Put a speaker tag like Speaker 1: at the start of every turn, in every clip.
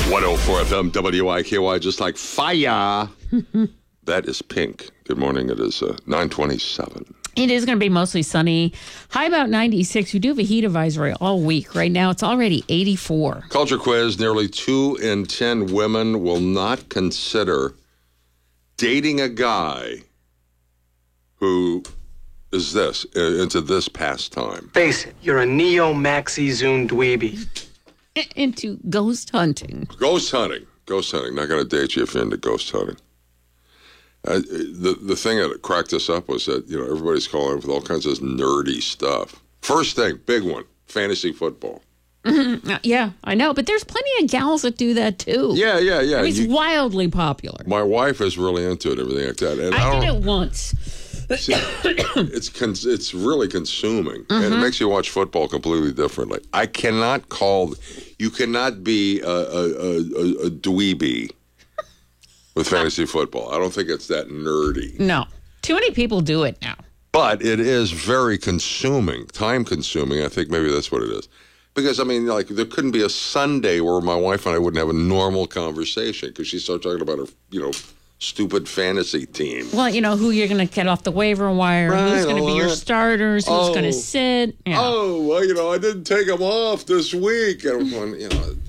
Speaker 1: 104 FM WIKY, just like fire. That is Pink. Good morning. It is 9:27.
Speaker 2: It is going to be mostly sunny. High about 96. We do have a heat advisory all week. Right now, it's already 84.
Speaker 1: Culture quiz. Nearly 2 in 10 women will not consider dating a guy who is into this pastime.
Speaker 3: Face it, you're a neo-maxi Zune dweeby.
Speaker 2: Into ghost hunting.
Speaker 1: Ghost hunting. Not going to date you if you're into ghost hunting. The thing that cracked us up was that, everybody's calling with all kinds of nerdy stuff. First thing, big one, fantasy football.
Speaker 2: Mm-hmm. Yeah, I know. But there's plenty of gals that do that, too.
Speaker 1: Yeah.
Speaker 2: I mean, it's wildly popular.
Speaker 1: My wife is really into it, everything like that. And
Speaker 2: I did it once.
Speaker 1: See, it's really consuming, and it makes you watch football completely differently. You cannot be a dweeby with fantasy football. I don't think it's that nerdy.
Speaker 2: No. Too many people do it now.
Speaker 1: But it is very consuming, time consuming. I think maybe that's what it is. Because, there couldn't be a Sunday where my wife and I wouldn't have a normal conversation because she started talking about her, stupid fantasy team.
Speaker 2: Well, who you're going to get off the waiver wire, who's going to be your starters, who's going to sit. Yeah.
Speaker 1: Oh, well, I didn't take them off this week. And I'm going,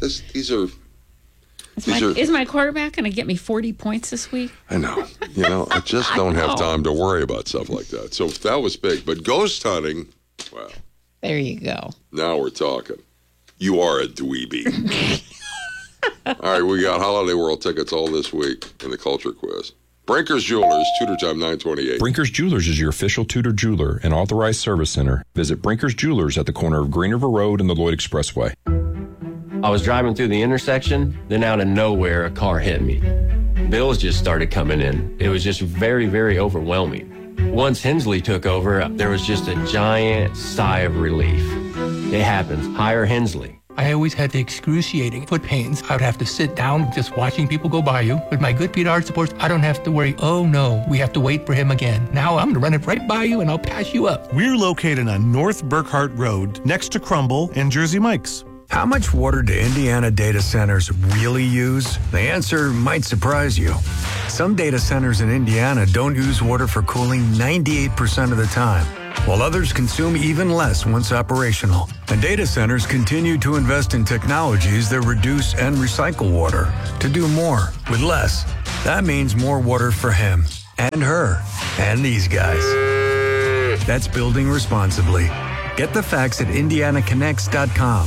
Speaker 2: Is my quarterback going to get me 40 points this week?
Speaker 1: I know. I just don't have time to worry about stuff like that. So that was big. But ghost hunting, well.
Speaker 2: There you go.
Speaker 1: Now we're talking. You are a dweeby. All right, we got Holiday World tickets all this week in the Culture Quiz. Brinker's Jewelers, Tudor Time 928.
Speaker 4: Brinker's Jewelers is your official Tudor jeweler and authorized service center. Visit Brinker's Jewelers at the corner of Green River Road and the Lloyd Expressway.
Speaker 5: I was driving through the intersection, then out of nowhere, a car hit me. Bills just started coming in. It was just very, very overwhelming. Once Hensley took over, there was just a giant sigh of relief. It happens. Hire Hensley.
Speaker 6: I always had the excruciating foot pains. I would have to sit down just watching people go by you. With my good Pete Art supports, I don't have to worry, oh no, we have to wait for him again. Now I'm going to run it right by you and I'll pass you up.
Speaker 7: We're located on North Burkhart Road, next to Crumble and Jersey Mike's.
Speaker 8: How much water do Indiana data centers really use? The answer might surprise you. Some data centers in Indiana don't use water for cooling 98% of the time, while others consume even less once operational. And data centers continue to invest in technologies that reduce and recycle water to do more with less. That means more water for him and her and these guys. That's building responsibly. Get the facts at indianaconnects.com.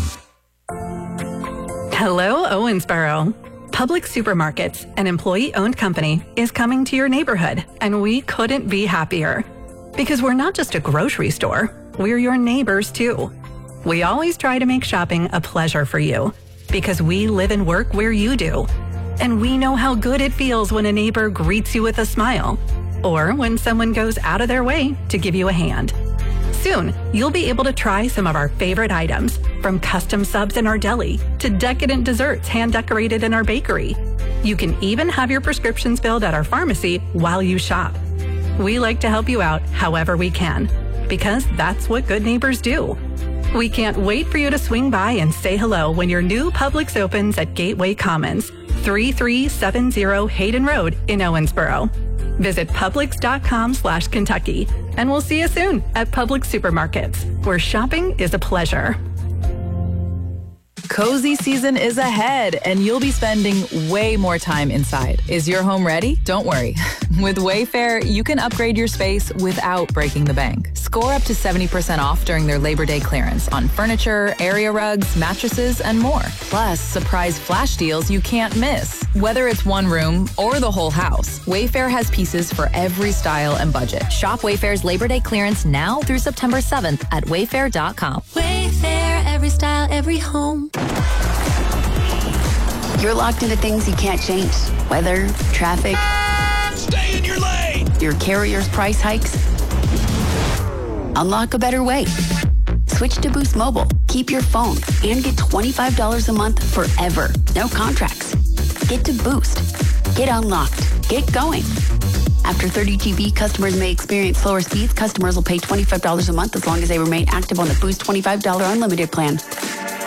Speaker 9: Hello, Owensboro. Public Supermarkets, an employee-owned company, is coming to your neighborhood, and we couldn't be happier. Because we're not just a grocery store, we're your neighbors too. We always try to make shopping a pleasure for you, because we live and work where you do. And we know how good it feels when a neighbor greets you with a smile, or when someone goes out of their way to give you a hand. Soon, you'll be able to try some of our favorite items, from custom subs in our deli to decadent desserts hand-decorated in our bakery. You can even have your prescriptions filled at our pharmacy while you shop. We like to help you out however we can, because that's what good neighbors do. We can't wait for you to swing by and say hello when your new Publix opens at Gateway Commons, 3370 Hayden Road in Owensboro. Visit Publix.com/Kentucky, and we'll see you soon at Publix Supermarkets, where shopping is a pleasure.
Speaker 10: Cozy season is ahead, and you'll be spending way more time inside. Is your home ready? Don't worry. With Wayfair, you can upgrade your space without breaking the bank. Score up to 70% off during their Labor Day clearance on furniture, area rugs, mattresses, and more. Plus, surprise flash deals you can't miss. Whether it's one room or the whole house, Wayfair has pieces for every style and budget.
Speaker 11: Shop Wayfair's Labor Day clearance now through September 7th at wayfair.com.
Speaker 12: Wayfair, every style, every home.
Speaker 13: You're locked into things you can't change. Weather, traffic.
Speaker 14: Stay in your lane!
Speaker 13: Your carrier's price hikes. Unlock a better way. Switch to Boost Mobile. Keep your phone and get $25 a month forever. No contracts. Get to Boost. Get unlocked. Get going. After 30 GB, customers may experience slower speeds. Customers will pay $25 a month as long as they remain active on the Boost $25 unlimited plan.